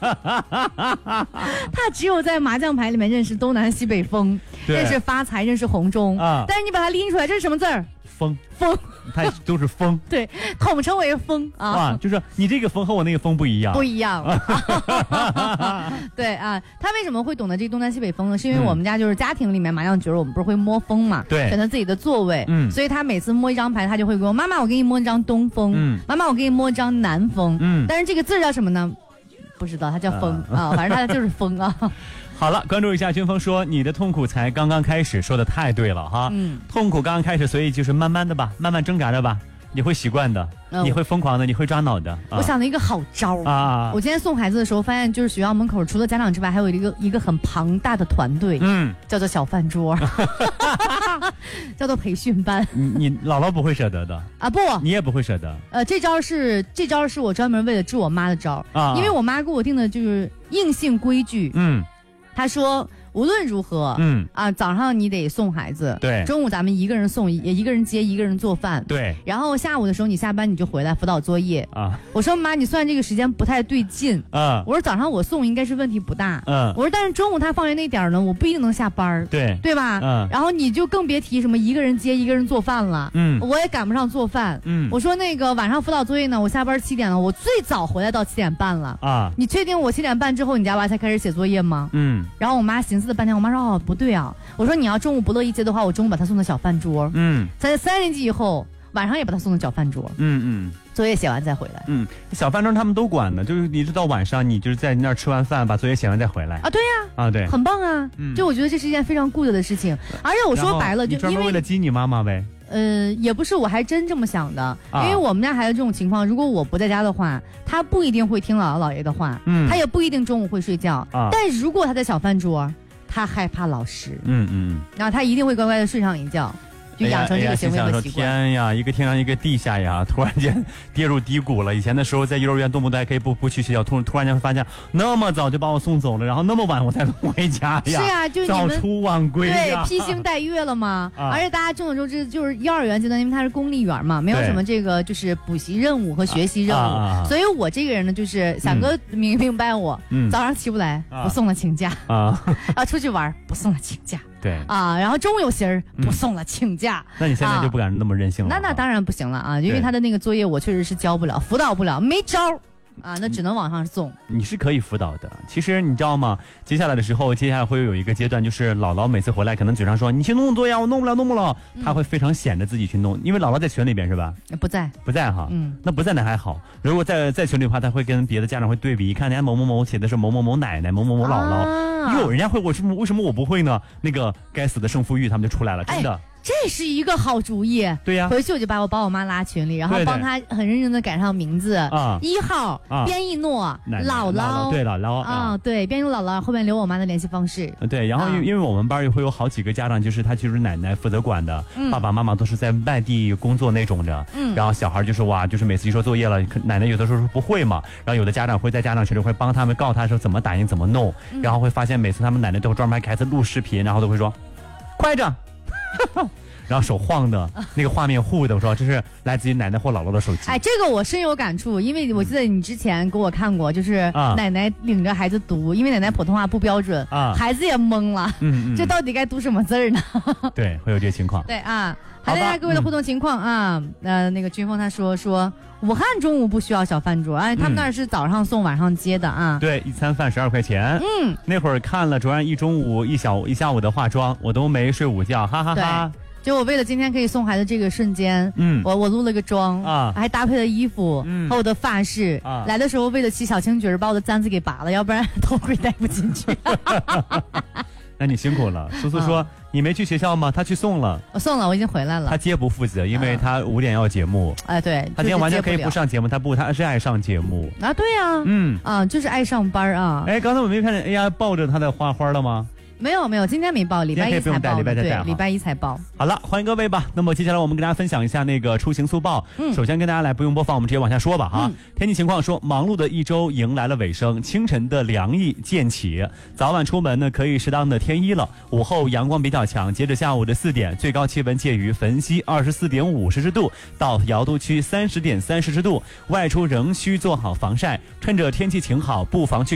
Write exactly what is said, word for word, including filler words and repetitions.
他只有在麻将牌里面认识东南西北风，认识发财，认识红中啊。但是你把它拎出来，这是什么字儿？ 风风， 它都是风。 对，统称为风啊。 啊，就是你这个风和我那个风不一样， 不一样。对啊，他为什么会懂得这个东南西北风呢？是因为我们家就是家庭里面麻将局，我们不是会摸风嘛？ 对， 选择自己的座位。嗯，所以他每次摸一张牌，他就会跟我妈妈，我给你摸一张东风。嗯，妈妈，我给你摸一张南风。嗯，但是这个字叫什么呢？不知道，它叫风啊，啊反正它就是风啊。 好了，关注一下军峰说你的痛苦才刚刚开始，说的太对了哈。嗯，痛苦刚刚开始，所以就是慢慢的吧，慢慢挣扎着吧，你会习惯的，嗯、你会疯狂的，你会抓挠的。 我想了一个好招啊！我今天送孩子的时候，发现就是学校门口除了家长之外，还有一个一个很庞大的团队，嗯，叫做小饭桌，叫做培训班。 你你姥姥不会舍得的啊？不， 你也不会舍得。 呃，这招是这招是我专门为了治我妈的招啊，因为我妈给我定的就是硬性规矩，嗯。他说无论如何，嗯啊，早上你得送孩子， 对， 中午咱们一个人送，也一个人接，一个人做饭， 对， 然后下午的时候你下班你就回来辅导作业啊。我说妈，你算这个时间不太对劲啊。我说早上我送应该是问题不大，嗯，我说但是中午他放学那点呢，我不一定能下班， 对， 对吧？嗯，然后你就更别提什么一个人接一个人做饭了，嗯，我也赶不上做饭，嗯，我说那个晚上辅导作业呢，我下班七点了，我最早回来到七点半了啊。你确定我七点半之后你家娃才开始写作业吗？嗯，然后我妈寻思了半天，我妈说哦不对啊，我说你要中午不乐意接的话，我中午把他送到小饭桌，嗯，在三年级以后晚上也把他送到小饭桌，嗯嗯，作业写完再回来， 嗯，小饭桌他们都管的，就是一直到晚上你就是在那儿吃完饭把作业写完再回来啊，对呀、 啊，啊对， 很棒啊，嗯，就我觉得这是一件非常 good 的事情，而且我说白了就你专门为了激你妈妈呗。 呃，也不是，我还真这么想的，啊、因为我们家孩子这种情况，如果我不在家的话，他不一定会听姥姥姥爷的话，嗯，他也不一定中午会睡觉，啊，但如果他在小饭桌，他害怕老师，嗯嗯，然后他一定会乖乖的睡上一觉。就养成这个行为和习惯。 哎天呀，一个天上一个地下呀，突然间跌入低谷了。以前的时候在幼儿园动不动还可以不不去学校，突突然间会发现那么早就把我送走了，然后那么晚我才能回家呀。 是呀，就早出晚归呀。对，披星戴月了嘛。啊、而且大家众所周知，就是幼儿园阶段，因为它是公立园嘛，没有什么这个就是补习任务和学习任务，啊啊、所以我这个人呢，就是想哥明明白我，嗯、早上起不来，不送了请假啊，啊，出去玩不送了请假。 对啊，然后中午有心儿不送了请假、 嗯，那你现在就不敢那么任性了？ 那那当然不行了啊，因为他的那个作业我确实是教不了，辅导不了，没招啊，那只能往上送。 你是可以辅导的，其实你知道吗？接下来的时候，接下来会有一个阶段，就是姥姥每次回来，可能嘴上说你去弄作业，我弄不了，弄不了，嗯、他会非常显着自己去弄，因为姥姥在群里边是吧？ 不在， 不在哈，嗯，那不在那还好。如果在在群里的话，他会跟别的家长会对比，一看人家某某某写的是某某某奶奶、某某某姥姥。啊哟，人家会，我为什么我不会呢？那个该死的胜负欲他们就出来了，真的。 哎，这是一个好主意。 对呀， 回去我就把我把我妈拉群里，然后帮她很认真的改上名字啊，一号边一诺姥姥， 对姥姥啊，对边一诺姥姥，后面留我妈的联系方式。 对，然后因为因为我们班也会有好几个家长，就是他就是奶奶负责管的，爸爸妈妈都是在外地工作那种的，嗯，然后小孩就是哇，就是每次一说作业了，奶奶有的时候说不会嘛，然后有的家长会在家长群里会帮他们告他说怎么打印怎么弄，然后会发现每次他们奶奶都会专门给孩子录视频，然后都会说快着。然后手晃的那个画面糊的，我说这是来自于奶奶或姥姥的手机。 哎，这个我深有感触，因为我记得你之前给我看过，就是奶奶领着孩子读，因为奶奶普通话不标准啊，孩子也懵了，嗯嗯，这到底该读什么字儿呢？ 对，会有这个情况。 对啊，好的呀，各位的互动情况啊，呃，那个军峰他说说。武汉中午不需要小饭桌，哎，他们那儿是早上送晚上接的啊。 对，一餐饭十二块钱。嗯，那会儿看了卓然一中午一小一下午的化妆，我都没睡午觉，哈哈哈哈。 就我为了今天可以送孩子这个瞬间，嗯，我我录了个妆啊，还搭配了衣服，嗯，和我的发饰啊。来的时候为了骑小青桔把我的簪子给拔了，要不然头盔戴不进去。 那你辛苦了。苏苏说、嗯、你没去学校吗？他去送了， 我送了，我已经回来了。 他接不负责，因为他五点要节目。 哎、嗯，对， 他今天完全可以不上节目，他不，他是爱上节目啊。对呀、啊，嗯啊，就是爱上班啊。 哎，刚才我没看见 A I 抱着他的花花了吗？ 没有没有，今天没报，礼拜一才报，对，礼拜一才报。 好了，欢迎各位吧。那么接下来我们跟大家分享一下那个出行速报。嗯，首先跟大家来不用播放，我们直接往下说吧哈。嗯、天气情况说，忙碌的一周迎来了尾声，清晨的凉意渐起，早晚出门呢可以适当的添衣了。午后阳光比较强，截止下午的四点，最高气温介于汾西二十四点五摄氏度到瑶都区三十点三摄氏度，外出仍需做好防晒，趁着天气晴好，不妨去。